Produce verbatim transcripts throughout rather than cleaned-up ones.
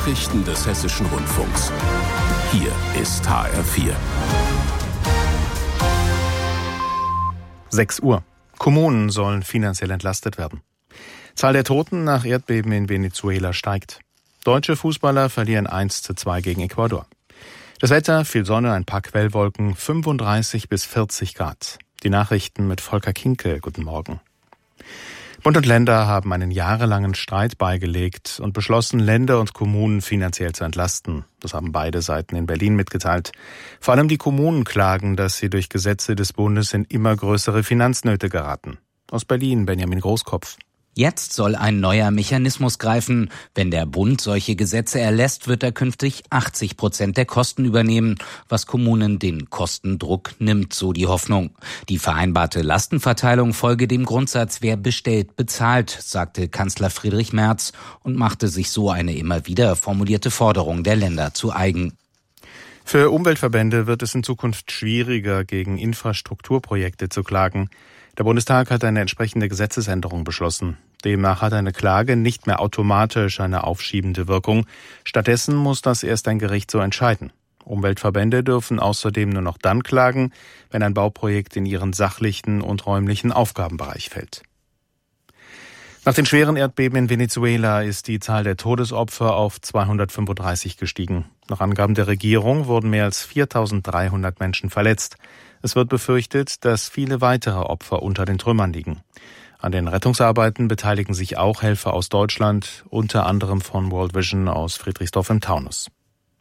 Nachrichten des Hessischen Rundfunks. Hier ist H R vier. sechs Uhr. Kommunen sollen finanziell entlastet werden. Zahl der Toten nach Erdbeben in Venezuela steigt. Deutsche Fußballer verlieren eins zu zwei gegen Ecuador. Das Wetter, viel Sonne, ein paar Quellwolken, fünfunddreißig bis vierzig Grad. Die Nachrichten mit Volker Kinkel. Guten Morgen. Bund und Länder haben einen jahrelangen Streit beigelegt und beschlossen, Länder und Kommunen finanziell zu entlasten. Das haben beide Seiten in Berlin mitgeteilt. Vor allem die Kommunen klagen, dass sie durch Gesetze des Bundes in immer größere Finanznöte geraten. Aus Berlin, Benjamin Großkopf. Jetzt soll ein neuer Mechanismus greifen. Wenn der Bund solche Gesetze erlässt, wird er künftig achtzig Prozent der Kosten übernehmen, was Kommunen den Kostendruck nimmt, so die Hoffnung. Die vereinbarte Lastenverteilung folge dem Grundsatz, wer bestellt, bezahlt, sagte Kanzler Friedrich Merz und machte sich so eine immer wieder formulierte Forderung der Länder zu eigen. Für Umweltverbände wird es in Zukunft schwieriger, gegen Infrastrukturprojekte zu klagen. Der Bundestag hat eine entsprechende Gesetzesänderung beschlossen. Demnach hat eine Klage nicht mehr automatisch eine aufschiebende Wirkung. Stattdessen muss das erst ein Gericht so entscheiden. Umweltverbände dürfen außerdem nur noch dann klagen, wenn ein Bauprojekt in ihren sachlichen und räumlichen Aufgabenbereich fällt. Nach den schweren Erdbeben in Venezuela ist die Zahl der Todesopfer auf zweihundertfünfunddreißig gestiegen. Nach Angaben der Regierung wurden mehr als viertausenddreihundert Menschen verletzt. Es wird befürchtet, dass viele weitere Opfer unter den Trümmern liegen. An den Rettungsarbeiten beteiligen sich auch Helfer aus Deutschland, unter anderem von World Vision aus Friedrichsdorf im Taunus.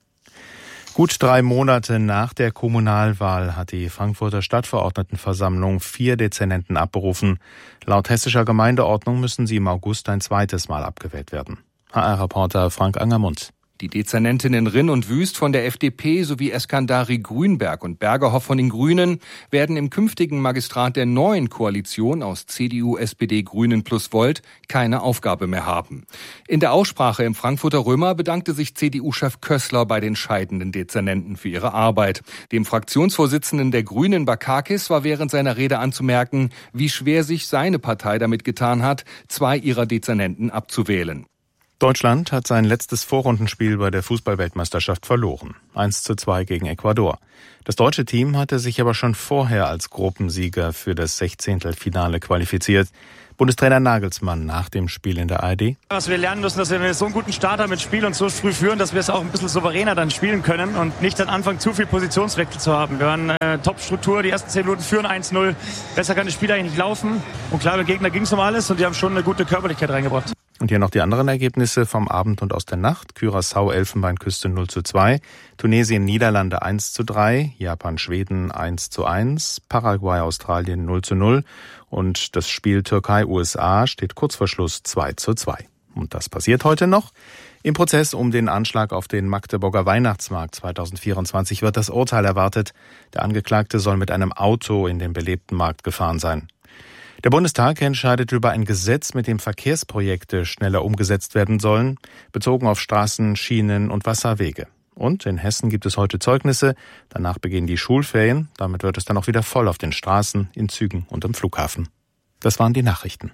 Gut drei Monate nach der Kommunalwahl hat die Frankfurter Stadtverordnetenversammlung vier Dezernenten abberufen. Laut hessischer Gemeindeordnung müssen sie im August ein zweites Mal abgewählt werden. H R-Reporter Frank Angermund. Die Dezernentinnen Rinn und Wüst von der F D P sowie Eskandari Grünberg und Bergerhoff von den Grünen werden im künftigen Magistrat der neuen Koalition aus C D U, S P D, Grünen plus Volt keine Aufgabe mehr haben. In der Aussprache im Frankfurter Römer bedankte sich C D U-Chef Kössler bei den scheidenden Dezernenten für ihre Arbeit. Dem Fraktionsvorsitzenden der Grünen Bakakis war während seiner Rede anzumerken, wie schwer sich seine Partei damit getan hat, zwei ihrer Dezernenten abzuwählen. Deutschland hat sein letztes Vorrundenspiel bei der Fußball-Weltmeisterschaft verloren. eins zu zwei gegen Ecuador. Das deutsche Team hatte sich aber schon vorher als Gruppensieger für das Sechzehntelfinale qualifiziert. Bundestrainer Nagelsmann nach dem Spiel in der A R D. Was wir lernen müssen, dass wir so einen guten Start haben mit Spiel und so früh führen, dass wir es auch ein bisschen souveräner dann spielen können und nicht dann anfangen, zu viel Positionswechsel zu haben. Wir waren äh, Top-Struktur, die ersten zehn Minuten führen eins null. Besser kann das Spiel eigentlich nicht laufen. Und klar, beim Gegner ging es um alles und die haben schon eine gute Körperlichkeit reingebracht. Und hier noch die anderen Ergebnisse vom Abend und aus der Nacht. Curaçao, Elfenbeinküste null zu zwei, Tunesien, Niederlande eins zu drei, Japan, Schweden eins zu eins, Paraguay, Australien null zu null und das Spiel Türkei, U S A steht kurz vor Schluss zwei zu zwei. Und das passiert heute noch. Im Prozess um den Anschlag auf den Magdeburger Weihnachtsmarkt zweitausendvierundzwanzig wird das Urteil erwartet. Der Angeklagte soll mit einem Auto in den belebten Markt gefahren sein. Der Bundestag entscheidet über ein Gesetz, mit dem Verkehrsprojekte schneller umgesetzt werden sollen, bezogen auf Straßen, Schienen und Wasserwege. Und in Hessen gibt es heute Zeugnisse, danach beginnen die Schulferien, damit wird es dann auch wieder voll auf den Straßen, in Zügen und am Flughafen. Das waren die Nachrichten.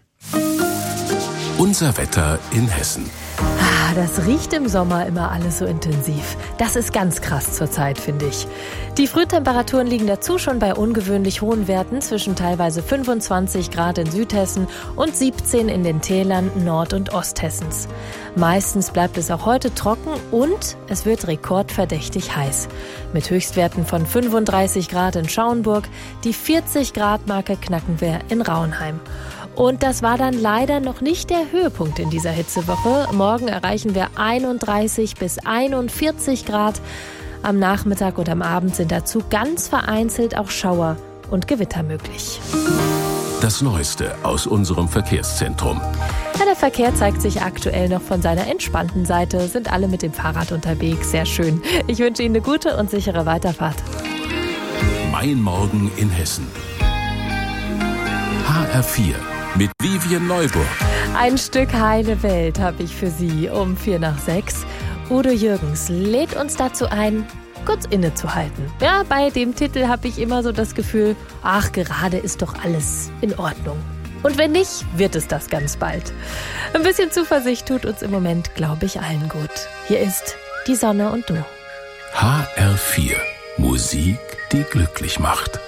Unser Wetter in Hessen. Ah, das riecht im Sommer immer alles so intensiv. Das ist ganz krass zurzeit, finde ich. Die Frühtemperaturen liegen dazu schon bei ungewöhnlich hohen Werten zwischen teilweise fünfundzwanzig Grad in Südhessen und siebzehn in den Tälern Nord- und Osthessens. Meistens bleibt es auch heute trocken und es wird rekordverdächtig heiß. Mit Höchstwerten von fünfunddreißig Grad in Schauenburg, die vierzig Grad Marke knacken wir in Rauenheim. Und das war dann leider noch nicht der Höhepunkt in dieser Hitzewoche. Morgen erreichen wir einunddreißig bis einundvierzig Grad. Am Nachmittag und am Abend sind dazu ganz vereinzelt auch Schauer und Gewitter möglich. Das Neueste aus unserem Verkehrszentrum. Ja, der Verkehr zeigt sich aktuell noch von seiner entspannten Seite. Sind alle mit dem Fahrrad unterwegs. Sehr schön. Ich wünsche Ihnen eine gute und sichere Weiterfahrt. Mein Morgen in Hessen. H R vier. Mit Vivian Neuburg. Ein Stück heile Welt habe ich für Sie um vier nach sechs. Udo Jürgens lädt uns dazu ein, kurz innezuhalten. Ja, bei dem Titel habe ich immer so das Gefühl, ach, gerade ist doch alles in Ordnung. Und wenn nicht, wird es das ganz bald. Ein bisschen Zuversicht tut uns im Moment, glaube ich, allen gut. Hier ist Die Sonne und du. H R vier. Musik, die glücklich macht.